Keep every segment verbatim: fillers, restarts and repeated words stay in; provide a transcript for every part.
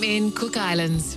in Cook Islands.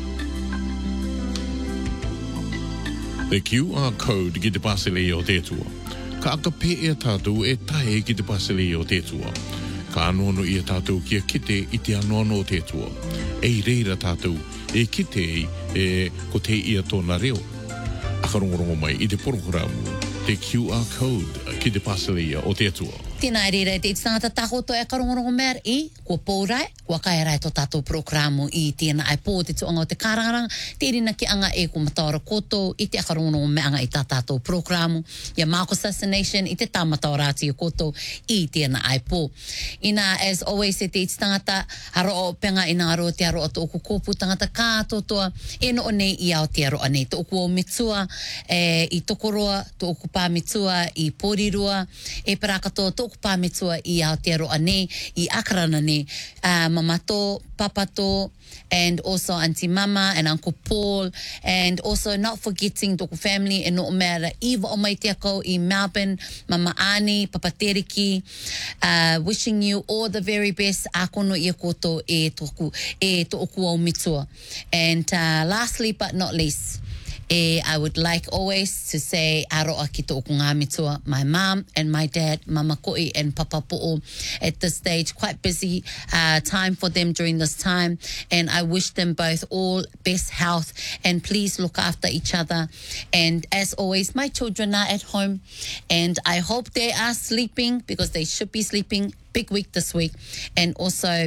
The Q R code ki te pasele o te tua. Ka aka pe e tātou e tae ki te pasele o te tua. Ka anono i a tātou kia kite i te anono o te tua. E reira tātou e kite e ko te ia tōna reo. Akarongorongo mai i te programu te Q R code ki te pasele o te tua. Tēnā e reira te tangata takoto e karongorongo mea i, kua pōrai, kua kairai tō tātou programu i tēnā ai pō te tuanga o te kārangaranga, te rina ki anga e kua mataora koto, i te akarongorongo mea anga i tā tātou programu, ia Marco Assassination, i te tā mataora ati o koto, i tēnā ai pō. Ina, as always, e te tangata, haro o penga i ngā roa te aro o tōku kōpu tangata kātotoa, e no o nei i ao te aro anei, tōku o mitua, e, i tokoroa, tōku pā mitua, i pōrirua, e parakato, tōku pāmetua i Aotearoa nei, i Akarana nei, uh, Mamato, Papato, and also Auntie Mama and Uncle Paul, and also not forgetting tōku family e no mea Eva o mai te akau i Melbourne, Mama Ani, Papa Teriki, uh, wishing you all the very best, akono i a koto e tōku, e tōku au mitua. And uh, lastly but not least, Eh, I would like always to say aroa ki tōku ngā mitua, my mom and my dad, Mama Koi and Papa Po'o, at this stage, quite busy uh, time for them during this time, and I wish them both all best health, and please look after each other. And as always, my children are at home, and I hope they are sleeping, because they should be sleeping. Big week this week. And also,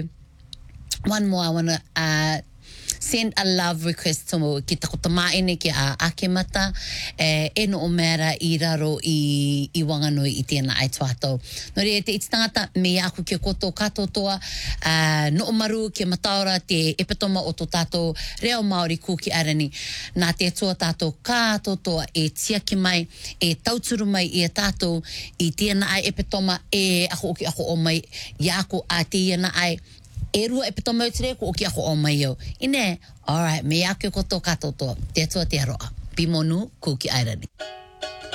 one more I want to uh, send a love request to mo ki tako tamaine ki a Akemata e e no o mera i raro i, i Wanganui i tēnā ai tuatou. No rea te iti tangata me aku ki koto katotoa uh, no o maru ki mataora te epitoma o tō tātou reo Māori kuki arani. Nā te atua tātou katotoa e tiaki mai, e tauturu mai i a tātou i tēnā ai epitoma e ako oki ako o mai i ako a tēnā ai e rua e pito mau tere ko o ki ako o mai au. Ine, alright, me ake koto katoto, te atua te aroa. Pimonu, kuki airani.